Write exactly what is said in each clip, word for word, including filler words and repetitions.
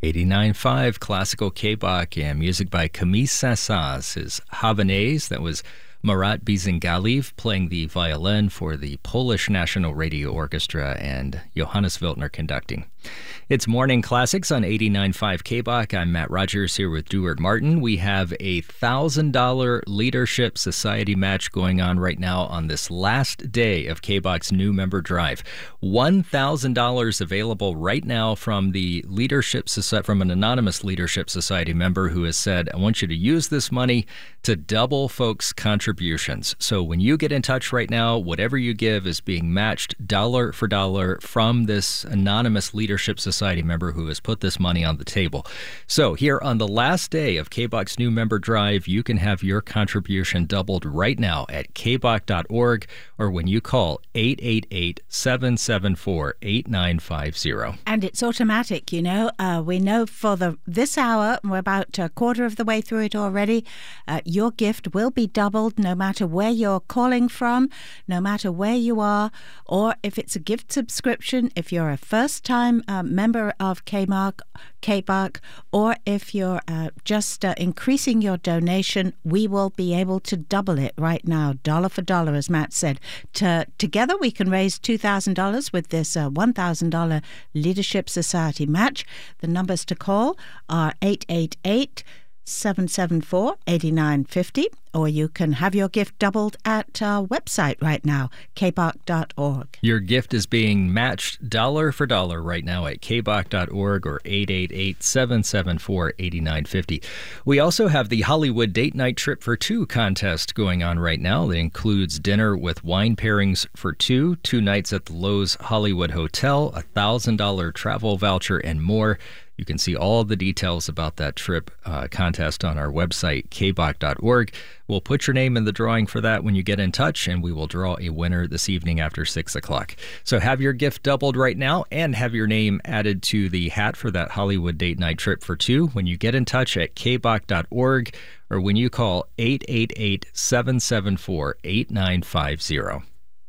eighty-nine point five Classical K-Bach and music by Camille Saint-Saëns. His Havanaise, that was Marat Bizingaliv playing the violin for the Polish National Radio Orchestra and Johannes Wiltner conducting. It's Morning Classics on eighty-nine point five K-Bach. I'm Matt Rogers here with Duard Martin. We have a one thousand dollars Leadership Society match going on right now on this last day of K-Bach's new member drive. one thousand dollars available right now from the Leadership Society, from an anonymous Leadership Society member who has said, I want you to use this money to double folks' contributions. So when you get in touch right now, whatever you give is being matched dollar for dollar from this anonymous Leadership Society member who has put this money on the table. So here on the last day of K-Bach's new member drive, you can have your contribution doubled right now at k bach dot org or when you call eight eight eight, seven seven four, eight nine five zero. And it's automatic, you know. Uh, we know for the this hour, we're about a quarter of the way through it already, uh, your gift will be doubled no matter where you're calling from, no matter where you are, or if it's a gift subscription, if you're a first-time uh, member of K-Bach, K-Bach, or if you're uh, just uh, increasing your donation, we will be able to double it right now, dollar for dollar, as Matt said. To, together, we can raise two thousand dollars with this uh, one thousand dollars Leadership Society match. The numbers to call are eight eight eight, seven seven four, eight nine five zero, or you can have your gift doubled at our website right now, k bach dot org. Your gift is being matched dollar for dollar right now at k bach dot org or eight eight eight, seven seven four, eight nine five zero. We also have the Hollywood Date Night Trip for Two contest going on right now. It includes dinner with wine pairings for two, two nights at the Loews Hollywood Hotel, a one thousand dollars travel voucher, and more. You can see all the details about that trip uh, contest on our website, k bach dot org. We'll put your name in the drawing for that when you get in touch, and we will draw a winner this evening after six o'clock. So have your gift doubled right now and have your name added to the hat for that Hollywood Date Night Trip for two when you get in touch at k bach dot org or when you call eight eight eight, seven seven four, eight nine five zero.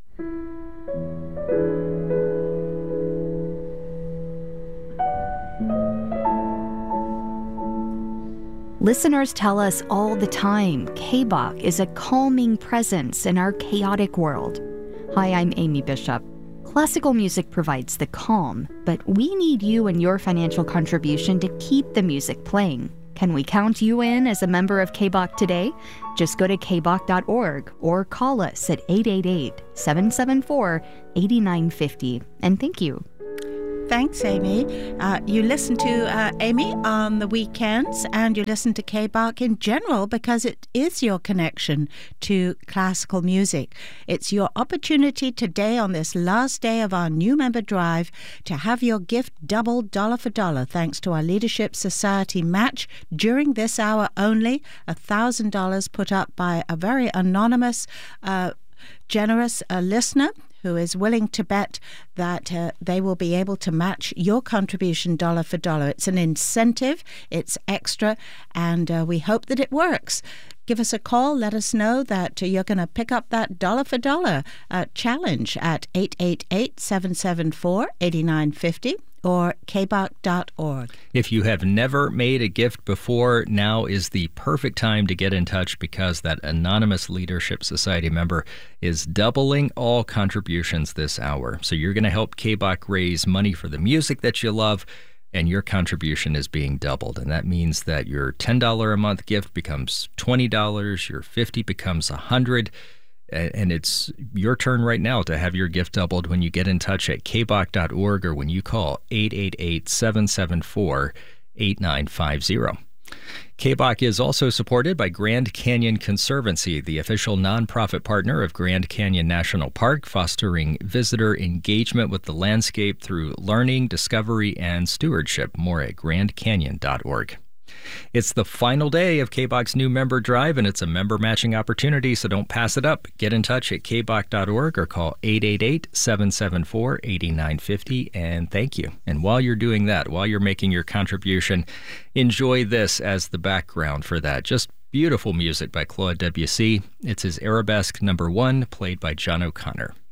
Listeners tell us all the time K-Bach is a calming presence in our chaotic world. Hi, I'm Amy Bishop. Classical music provides the calm, but we need you and your financial contribution to keep the music playing. Can we count you in as a member of K-Bach today? Just go to k bach dot org or call us at eight eight eight, seven seven four, eight nine five zero. And thank you. Thanks, Amy. Uh, you listen to uh, Amy on the weekends, and you listen to K-Bach in general because it is your connection to classical music. It's your opportunity today on this last day of our new member drive to have your gift doubled dollar for dollar thanks to our Leadership Society match during this hour only. one thousand dollars put up by a very anonymous, uh, generous uh, listener who is willing to bet that uh, they will be able to match your contribution dollar for dollar. It's an incentive, it's extra, and uh, we hope that it works. Give us a call. Let us know that you're going to pick up that dollar for dollar uh, challenge at eight eight eight, seven seven four, eight nine five zero. or k bach dot org. If you have never made a gift before, now is the perfect time to get in touch because that anonymous Leadership Society member is doubling all contributions this hour. So you're going to help K-Bach raise money for the music that you love, and your contribution is being doubled. And that means that your ten dollars a month gift becomes twenty dollars, your fifty dollars becomes one hundred dollars, and it's your turn right now to have your gift doubled when you get in touch at k bach dot org or when you call eight eight eight, seven seven four, eight nine five zero. K-Bach is also supported by Grand Canyon Conservancy, the official nonprofit partner of Grand Canyon National Park, fostering visitor engagement with the landscape through learning, discovery, and stewardship. More at grand canyon dot org. It's the final day of K-Bach's new member drive, and it's a member matching opportunity, so don't pass it up. Get in touch at k bach dot org or call eight eight eight, seven seven four, eight nine five zero, and thank you. And while you're doing that, while you're making your contribution, enjoy this as the background for that. Just beautiful music by Claude Debussy. It's his Arabesque number one, played by John O'Connor.